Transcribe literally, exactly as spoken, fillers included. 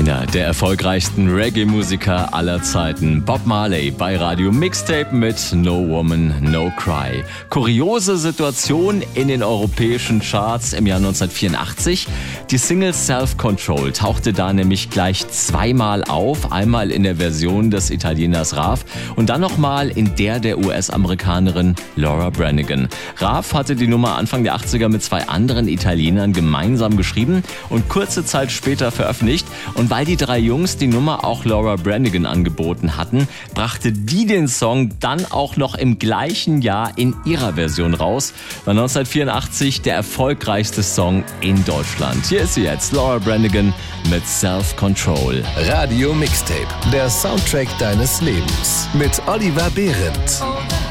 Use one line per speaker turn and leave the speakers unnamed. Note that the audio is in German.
Einer der erfolgreichsten Reggae-Musiker aller Zeiten, Bob Marley, bei Radio Mixtape mit No Woman, No Cry. Kuriose Situation in den europäischen Charts im Jahr neunzehnhundertvierundachtzig. Die Single Self Control tauchte da nämlich gleich zweimal auf. Einmal in der Version des Italieners Raf und dann nochmal in der der U S-Amerikanerin Laura Branigan. Raf hatte die Nummer Anfang der achtziger mit zwei anderen Italienern gemeinsam geschrieben und kurze Zeit später veröffentlicht. Und weil die drei Jungs die Nummer auch Laura Branigan angeboten hatten, brachte die den Song dann auch noch im gleichen Jahr in ihrer Version raus. War neunzehnhundertvierundachtzig der erfolgreichste Song in Deutschland. Hier ist sie jetzt, Laura Branigan mit Self Control.
Radio Mixtape, der Soundtrack deines Lebens mit Oliver Behrendt.